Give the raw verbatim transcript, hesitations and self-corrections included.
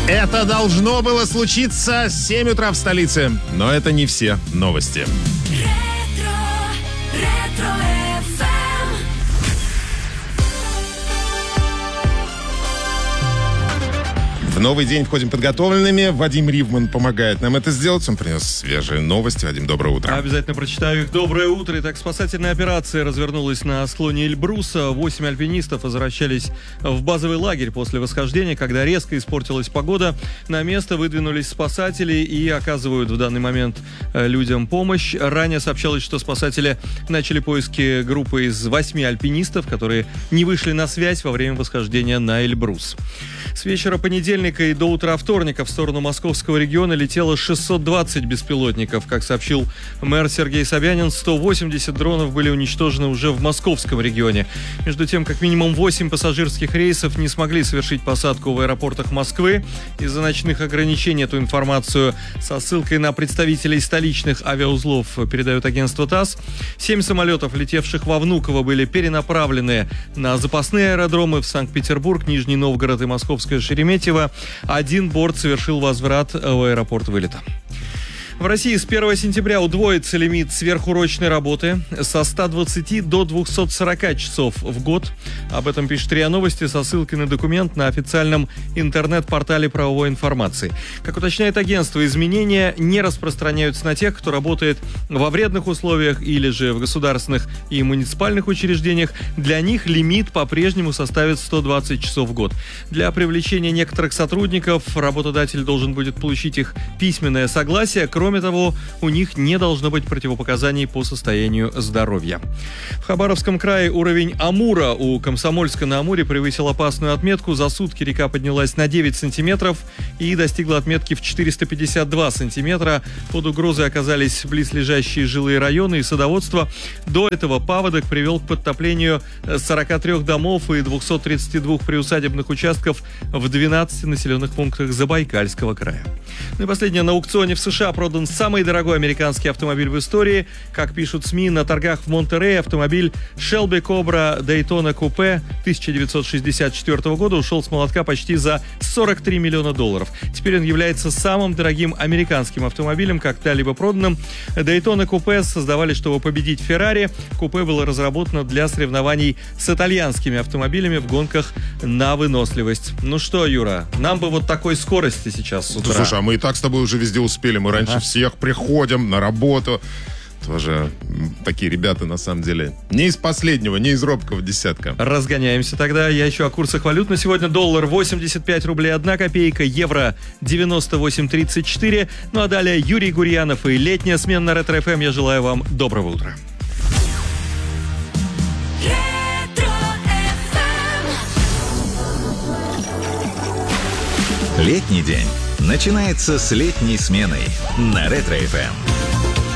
Это должно было случиться с семь утра в столице, но это не все новости. В новый день входим подготовленными. Вадим Ривман помогает нам это сделать. Он принес свежие новости. Вадим, доброе утро. Обязательно прочитаю их. Доброе утро. Итак, спасательная операция развернулась на склоне Эльбруса. Восемь альпинистов возвращались в базовый лагерь после восхождения, когда резко испортилась погода. На место выдвинулись спасатели и оказывают в данный момент людям помощь. Ранее сообщалось, что спасатели начали поиски группы из восьми альпинистов, которые не вышли на связь во время восхождения на Эльбрус. С вечера понедельника и до утра вторника в сторону московского региона летело шестьсот двадцать беспилотников. Как сообщил мэр Сергей Собянин, сто восемьдесят дронов были уничтожены уже в московском регионе. Между тем, как минимум восемь пассажирских рейсов не смогли совершить посадку в аэропортах Москвы из-за ночных ограничений. Эту информацию со ссылкой на представителей столичных авиаузлов передает агентство ТАСС. Семь самолетов, летевших во Внуково, были перенаправлены на запасные аэродромы в Санкт-Петербург, Нижний Новгород и Московское Шереметьево. Один борт совершил возврат в аэропорт вылета. В России с первого сентября удвоится лимит сверхурочной работы со ста двадцати до двухсот сорока часов в год. Об этом пишет РИА Новости со ссылкой на документ на официальном интернет-портале правовой информации. Как уточняет агентство, изменения не распространяются на тех, кто работает во вредных условиях или же в государственных и муниципальных учреждениях. Для них лимит по-прежнему составит сто двадцать часов в год. Для привлечения некоторых сотрудников работодатель должен будет получить их письменное согласие. Кроме того, у них не должно быть противопоказаний по состоянию здоровья. В Хабаровском крае уровень Амура у Комсомольска-на-Амуре превысил опасную отметку. За сутки река поднялась на девять сантиметров и достигла отметки в четыреста пятьдесят два сантиметра. Под угрозой оказались близлежащие жилые районы и садоводство. До этого паводок привел к подтоплению сорока трёх домов и двухсот тридцати двух приусадебных участков в двенадцати населенных пунктах Забайкальского края. Ну и последнее. На аукционе в США продан самый дорогой американский автомобиль в истории. Как пишут СМИ, на торгах в Монтерее автомобиль Shelby Cobra Daytona Coupe тысяча девятьсот шестьдесят четвёртого года ушел с молотка почти за сорок три миллиона долларов. Теперь он является самым дорогим американским автомобилем, когда-либо проданным. Daytona Coupe создавали, чтобы победить Ferrari. Купе было разработано для соревнований с итальянскими автомобилями в гонках на выносливость. Ну что, Юра, нам бы вот такой скорости сейчас с утра. Слушай, а мы и так с тобой уже везде успели. Мы раньше ага. всех приходим на работу. Тоже такие ребята, на самом деле, не из последнего, не из робкого десятка. Разгоняемся тогда. Я еще о курсах валют. На сегодня доллар восемьдесят пять рублей одна копейка, евро девяносто восемь тридцать четыре. Ну а далее Юрий Гурьянов и летняя смена на Ретро эф эм. Я желаю вам доброго утра. Летний день начинается с летней сменой на Ретро эф эм.